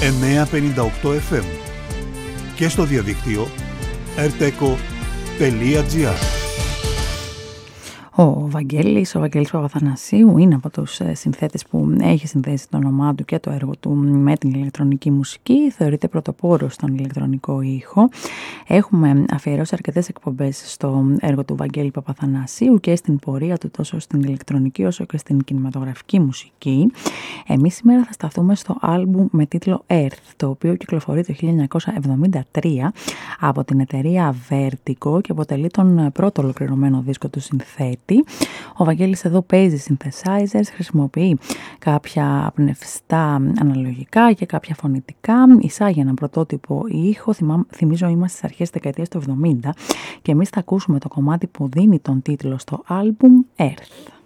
958 FM και στο διαδίκτυο rteco.gr. Ο Βαγγέλης Παπαθανασίου είναι από τους συνθέτες που έχει συνθέσει το όνομά του και το έργο του με την ηλεκτρονική μουσική. Θεωρείται πρωτοπόρος στον ηλεκτρονικό ήχο. Έχουμε αφιερώσει αρκετές εκπομπές στο έργο του Βαγγέλη Παπαθανασίου και στην πορεία του τόσο στην ηλεκτρονική όσο και στην κινηματογραφική μουσική. Εμείς σήμερα θα σταθούμε στο άλμπουμ με τίτλο Earth, το οποίο κυκλοφορεί το 1973 από την εταιρεία Vertigo και αποτελεί τον πρώτο ολοκληρωμένο δίσκο του συνθέτη. Ο Βαγγέλης εδώ παίζει synthesizers, χρησιμοποιεί κάποια πνευστά αναλογικά και κάποια φωνητικά, εισάγει έναν πρωτότυπο ήχο. Θυμίζω είμαστε στις αρχές της δεκαετίας του 70 και εμείς θα ακούσουμε το κομμάτι που δίνει τον τίτλο στο άλμπουμ Earth.